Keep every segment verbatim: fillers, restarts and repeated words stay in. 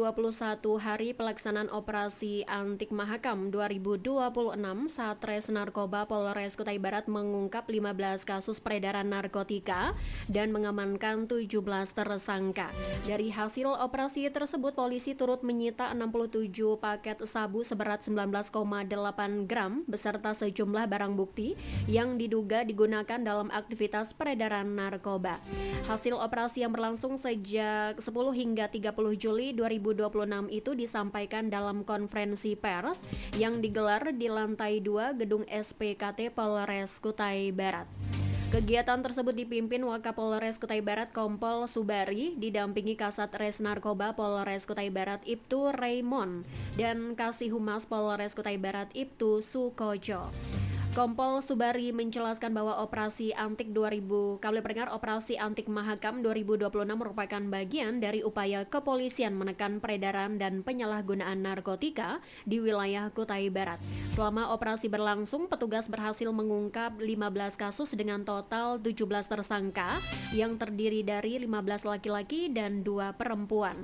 dua puluh satu hari pelaksanaan operasi Antik Mahakam dua ribu dua puluh enam, Satres Narkoba Polres Kutai Barat mengungkap lima belas kasus peredaran narkotika dan mengamankan tujuh belas tersangka. Dari hasil operasi tersebut, polisi turut menyita enam puluh tujuh paket sabu seberat sembilan belas koma delapan gram beserta sejumlah barang bukti yang diduga digunakan dalam aktivitas peredaran narkoba. Hasil operasi yang berlangsung sejak sepuluh hingga tiga puluh Juli dua ribu dua puluh enam itu disampaikan dalam konferensi pers yang digelar di lantai dua Gedung S P K T Polres Kutai Barat. Kegiatan tersebut dipimpin Wakapolres Kutai Barat Kompol Subari didampingi Kasat Res Narkoba Polres Kutai Barat Ibtu Raymond dan Kasih Humas Polres Kutai Barat Ibtu Sukojo. Kompol Subari menjelaskan bahwa operasi Antik dua ribu kali pendengar operasi Antik Mahakam dua ribu dua puluh enam merupakan bagian dari upaya kepolisian menekan peredaran dan penyalahgunaan narkotika di wilayah Kutai Barat. Selama operasi berlangsung, petugas berhasil mengungkap lima belas kasus dengan total tujuh belas tersangka yang terdiri dari lima belas laki-laki dan dua perempuan.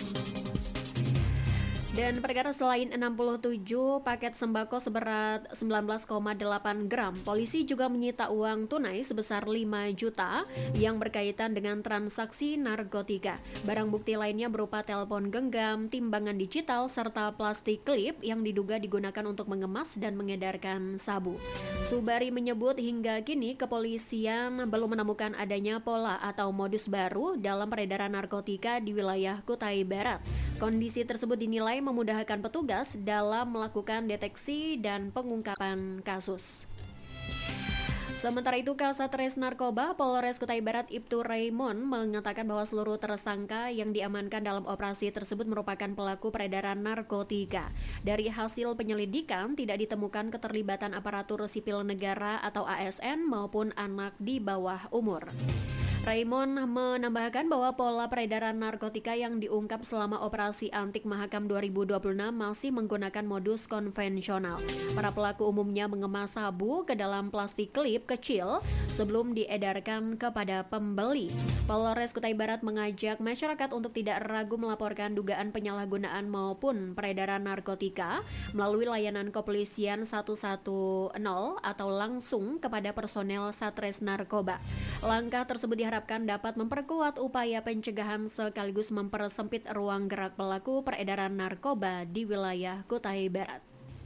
Dan perkara selain enam puluh tujuh paket sembako seberat sembilan belas koma delapan gram, polisi juga menyita uang tunai sebesar lima juta yang berkaitan dengan transaksi narkotika. Barang bukti lainnya berupa telepon genggam, timbangan digital, serta plastik klip yang diduga digunakan untuk mengemas dan mengedarkan sabu. Subari menyebut hingga kini kepolisian belum menemukan adanya pola atau modus baru dalam peredaran narkotika di wilayah Kutai Barat. Kondisi tersebut dinilai memudahkan petugas dalam melakukan deteksi dan pengungkapan kasus. Sementara itu, Kasat Res Narkoba Polres Kutai Barat Ibtu Raymond mengatakan bahwa seluruh tersangka yang diamankan dalam operasi tersebut merupakan pelaku peredaran narkotika. Dari hasil penyelidikan, tidak ditemukan keterlibatan aparatur sipil negara atau A S N maupun anak di bawah umur. Raymond menambahkan bahwa pola peredaran narkotika yang diungkap selama operasi Antik Mahakam dua ribu dua puluh enam masih menggunakan modus konvensional. Para pelaku umumnya mengemas sabu ke dalam plastik klip kecil sebelum diedarkan kepada pembeli. Polres Kutai Barat mengajak masyarakat untuk tidak ragu melaporkan dugaan penyalahgunaan maupun peredaran narkotika melalui layanan kepolisian satu satu nol atau langsung kepada personel Satres Narkoba. Langkah tersebut diharapkan Diharapkan dapat memperkuat upaya pencegahan sekaligus mempersempit ruang gerak pelaku peredaran narkoba di wilayah Kutai Barat.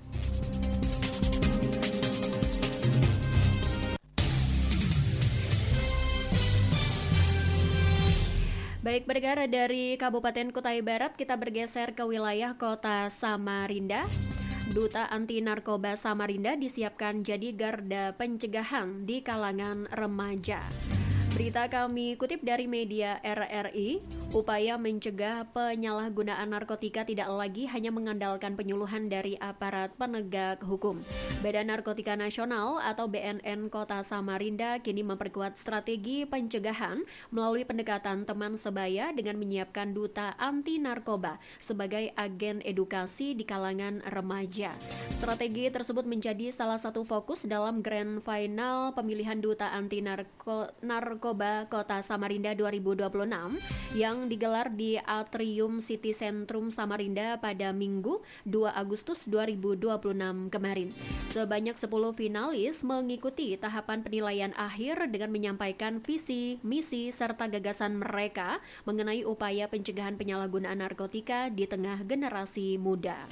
Baik, bergerak dari Kabupaten Kutai Barat, kita bergeser ke wilayah Kota Samarinda. Duta Anti Narkoba Samarinda disiapkan jadi garda pencegahan di kalangan remaja. Berita kami kutip dari media R R I, upaya mencegah penyalahgunaan narkotika tidak lagi hanya mengandalkan penyuluhan dari aparat penegak hukum. Badan Narkotika Nasional atau B N N Kota Samarinda kini memperkuat strategi pencegahan melalui pendekatan teman sebaya dengan menyiapkan duta anti narkoba sebagai agen edukasi di kalangan remaja. Strategi tersebut menjadi salah satu fokus dalam Grand Final pemilihan duta anti narko, narkoba Kota Samarinda dua ribu dua puluh enam yang digelar di Atrium City Centrum Samarinda pada Minggu dua Agustus dua ribu dua puluh enam kemarin. Sebanyak sepuluh finalis mengikuti tahapan penilaian akhir dengan menyampaikan visi, misi, serta gagasan mereka mengenai upaya pencegahan penyalahgunaan narkotika di tengah generasi muda.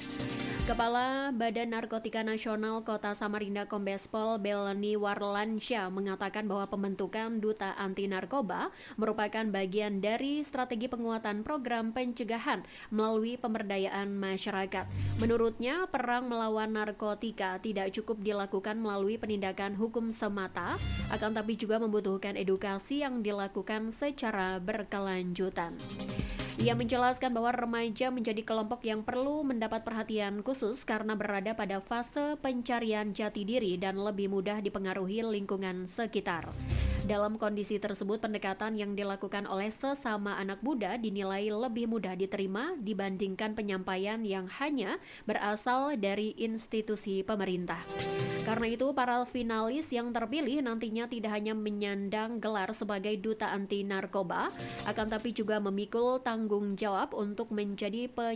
Kepala Badan Narkotika Nasional Kota Samarinda Kombes Pol Belani Warlansyah mengatakan bahwa pembentukan Duta Anti Narkoba merupakan bagian dari strategi penguatan program pencegahan melalui pemberdayaan masyarakat. Menurutnya, perang melawan narkotika tidak cukup dilakukan melalui penindakan hukum semata, akan tapi juga membutuhkan edukasi yang dilakukan secara berkelanjutan. Ia menjelaskan bahwa remaja menjadi kelompok yang perlu mendapat perhatian khusus karena berada pada fase pencarian jati diri dan lebih mudah dipengaruhi lingkungan sekitar. Dalam kondisi tersebut, pendekatan yang dilakukan oleh sesama anak muda dinilai lebih mudah diterima dibandingkan penyampaian yang hanya berasal dari institusi pemerintah. Karena itu, para finalis yang terpilih nantinya tidak hanya menyandang gelar sebagai duta anti narkoba, akan tapi juga memikul tanggung jawab untuk menjadi